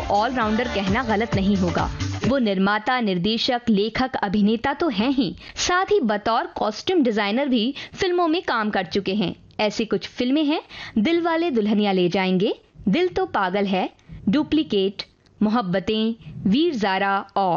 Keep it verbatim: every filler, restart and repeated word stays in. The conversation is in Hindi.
ऑलराउंडर कहना गलत नहीं होगा। वो निर्माता, निर्देशक, लेखक, अभिनेता तो हैं ही, साथ ही बतौर कॉस्ट्यूम डिजाइनर भी फिल्मों में काम कर चुके हैं। ऐसी कुछ फिल्में हैं: दिलवाले दुल्हनिया ले जाएंगे, दिल तो पागल है, डुप्लीकेट, मोहब्बतें, वीर ज़ारा और